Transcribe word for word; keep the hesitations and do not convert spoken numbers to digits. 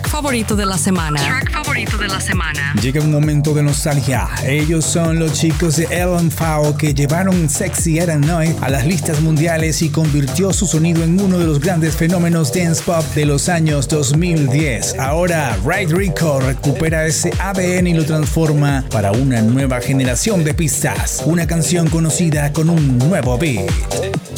favorito de la semana. Track favorito de la semana. Llega un momento de nostalgia. Ellos son los chicos de L M F A O que llevaron Sexy Era Noise a las listas mundiales y convirtió su sonido en uno de los grandes fenómenos dance pop de los años dos mil diez. Ahora, Ride Rico recupera ese A D N y lo transforma para una nueva generación de pistas. Una canción conocida con un nuevo beat.